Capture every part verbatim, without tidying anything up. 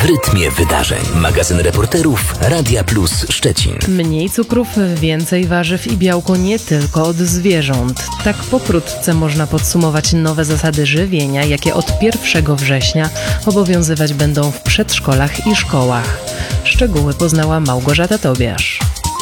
rytmie wydarzeń. Magazyn reporterów Radia Plus Szczecin. Mniej cukrów, więcej warzyw i białko nie tylko od zwierząt. Tak pokrótce można podsumować nowe zasady żywienia, jakie od pierwszego września obowiązywać będą w przedszkolach i szkołach. Szczegóły poznała Małgorzata Tobiasz.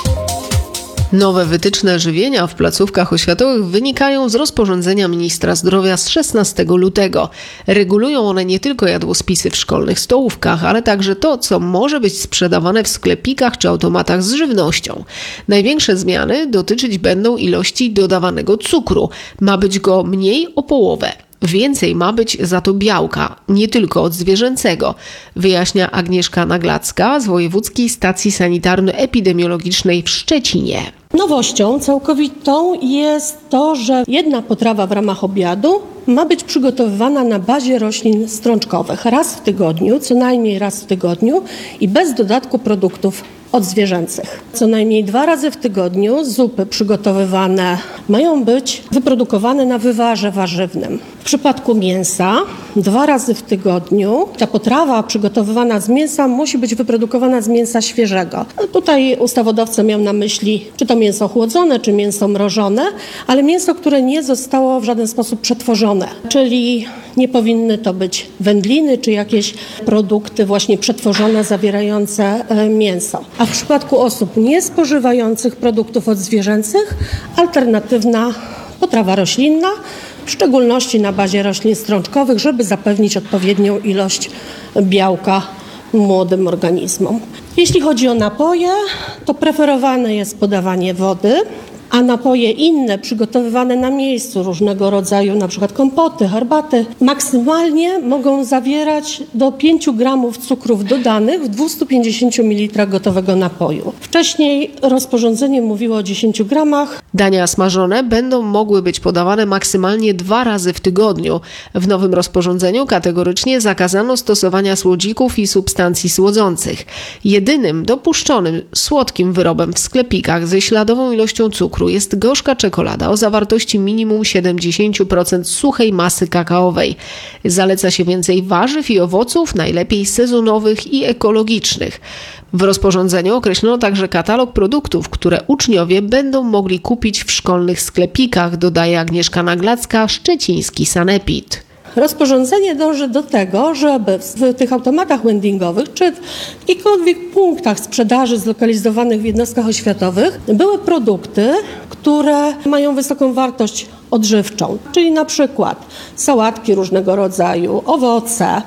Nowe wytyczne żywienia w placówkach oświatowych wynikają z rozporządzenia ministra zdrowia z szesnastego lutego. Regulują one nie tylko jadłospisy w szkolnych stołówkach, ale także to, co może być sprzedawane w sklepikach czy automatach z żywnością. Największe zmiany dotyczyć będą ilości dodawanego cukru. Ma być go mniej o połowę. Więcej ma być za to białka, nie tylko od zwierzęcego, wyjaśnia Agnieszka Naglacka z Wojewódzkiej Stacji Sanitarno-Epidemiologicznej w Szczecinie. Nowością całkowitą jest to, że jedna potrawa w ramach obiadu ma być przygotowywana na bazie roślin strączkowych raz w tygodniu, co najmniej raz w tygodniu i bez dodatku produktów odzwierzęcych. Co najmniej dwa razy w tygodniu zupy przygotowywane mają być wyprodukowane na wywarze warzywnym. W przypadku mięsa dwa razy w tygodniu ta potrawa przygotowywana z mięsa musi być wyprodukowana z mięsa świeżego. Tutaj ustawodawca miał na myśli, czy to mięso chłodzone, czy mięso mrożone, ale mięso, które nie zostało w żaden sposób przetworzone, czyli nie powinny to być wędliny, czy jakieś produkty właśnie przetworzone zawierające mięso. A w przypadku osób niespożywających produktów odzwierzęcych alternatywna potrawa roślinna, w szczególności na bazie roślin strączkowych, żeby zapewnić odpowiednią ilość białka młodym organizmom. Jeśli chodzi o napoje, to preferowane jest podawanie wody, a napoje inne przygotowywane na miejscu, różnego rodzaju na przykład kompoty, herbaty, maksymalnie mogą zawierać do pięć gramów cukrów dodanych w dwieście pięćdziesiąt mililitrów gotowego napoju. Wcześniej rozporządzenie mówiło o dziesięciu gramach. Dania smażone będą mogły być podawane maksymalnie dwa razy w tygodniu. W nowym rozporządzeniu kategorycznie zakazano stosowania słodzików i substancji słodzących. Jedynym dopuszczonym słodkim wyrobem w sklepikach ze śladową ilością cukru jest gorzka czekolada o zawartości minimum siedemdziesiąt procent suchej masy kakaowej. Zaleca się więcej warzyw i owoców, najlepiej sezonowych i ekologicznych. W rozporządzeniu określono także katalog produktów, które uczniowie będą mogli kupić w szkolnych sklepikach, dodaje Agnieszka Naglacka, szczeciński sanepid. Rozporządzenie dąży do tego, żeby w tych automatach vendingowych czy w jakichkolwiek punktach sprzedaży zlokalizowanych w jednostkach oświatowych były produkty, które mają wysoką wartość odżywczą, czyli na przykład sałatki różnego rodzaju, owoce,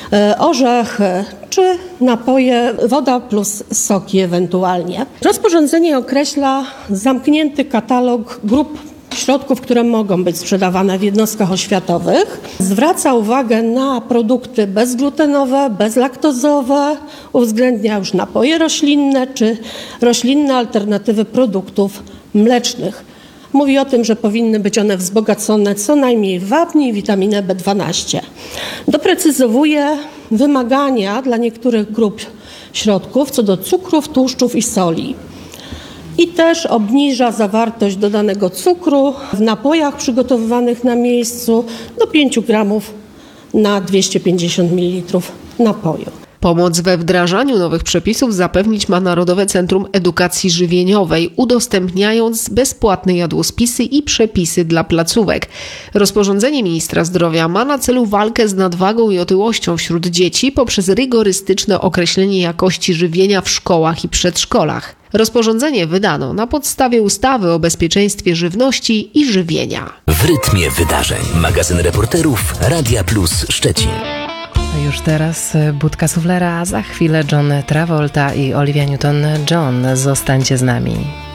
orzechy czy napoje, woda plus soki ewentualnie. Rozporządzenie określa zamknięty katalog grup środków, które mogą być sprzedawane w jednostkach oświatowych. Zwraca uwagę na produkty bezglutenowe, bezlaktozowe, uwzględnia już napoje roślinne czy roślinne alternatywy produktów mlecznych. Mówi o tym, że powinny być one wzbogacone co najmniej w wapń i witaminę B dwanaście. Doprecyzowuje wymagania dla niektórych grup środków co do cukrów, tłuszczów i soli. I też obniża zawartość dodanego cukru w napojach przygotowywanych na miejscu do pięć gramów na dwieście pięćdziesiąt mililitrów napoju. Pomoc we wdrażaniu nowych przepisów zapewnić ma Narodowe Centrum Edukacji Żywieniowej, udostępniając bezpłatne jadłospisy i przepisy dla placówek. Rozporządzenie ministra zdrowia ma na celu walkę z nadwagą i otyłością wśród dzieci poprzez rygorystyczne określenie jakości żywienia w szkołach i przedszkolach. Rozporządzenie wydano na podstawie ustawy o bezpieczeństwie żywności i żywienia. W rytmie wydarzeń. Magazyn reporterów Radia Plus Szczecin. Już teraz budka suflera, a za chwilę John Travolta i Olivia Newton-John. Zostańcie z nami.